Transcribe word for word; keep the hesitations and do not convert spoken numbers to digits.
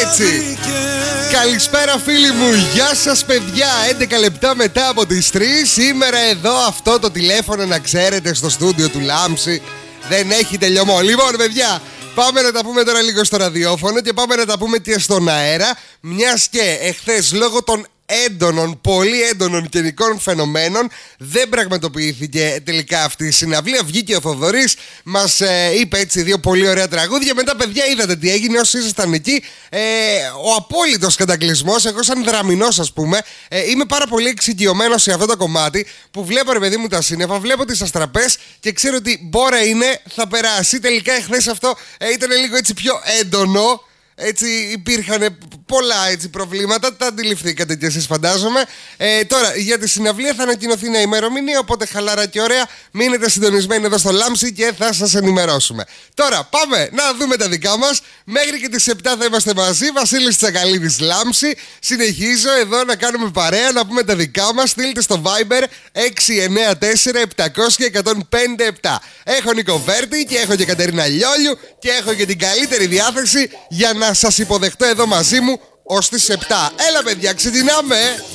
έτσι. Καλησπέρα φίλοι μου, γεια σας παιδιά. έντεκα λεπτά μετά από τις τρεις. Σήμερα εδώ αυτό το τηλέφωνο, να ξέρετε, στο στούντιο του Λάμψη δεν έχει τελειωμό. Λοιπόν παιδιά, πάμε να τα πούμε τώρα λίγο στο ραδιόφωνο και πάμε να τα πούμε και στον αέρα. Μιας και εχθές λόγω των έντονων, πολύ έντονων καιρικών φαινομένων δεν πραγματοποιήθηκε τελικά αυτή η συναυλία. Βγήκε ο Θοδωρής, μας ε, είπε έτσι δύο πολύ ωραία τραγούδια. Μετά παιδιά είδατε τι έγινε όσοι ήσασταν εκεί. ε, Ο απόλυτος κατακλυσμός. Εγώ σαν δραμηνός ας πούμε ε, είμαι πάρα πολύ εξοικειωμένος σε αυτό το κομμάτι, που βλέπω ρε παιδί μου τα σύννεφα, βλέπω τις αστραπές και ξέρω ότι μπόρα είναι, θα περάσει. Τελικά εχθές αυτό ε, ήταν λίγο έτσι πιο έντονο. Έτσι υπήρχαν πολλά έτσι προβλήματα, τα αντιληφθήκατε κι εσείς φαντάζομαι. ε, Τώρα για τη συναυλία θα ανακοινωθεί μια ημερομηνία, οπότε χαλάρα και ωραία μείνετε συντονισμένοι εδώ στο Λάμψη και θα σας ενημερώσουμε. Τώρα πάμε να δούμε τα δικά μας. Μέχρι και τις επτά θα είμαστε μαζί. Βασίλης Τσακαλίδης, Λάμψη. Συνεχίζω εδώ να κάνουμε παρέα, να πούμε τα δικά μας. Στείλτε στο Viber έξι εννιά τέσσερα επτακόσια εκατόν πενήντα επτά. Έχω Νίκο Βέρτη και έχω και Κατερίνα Λιόλιου και έχω και την καλύτερη διάθεση για να να σας υποδεχτώ εδώ μαζί μου ως τις επτά. Έλα παιδιά, ξεκινάμε!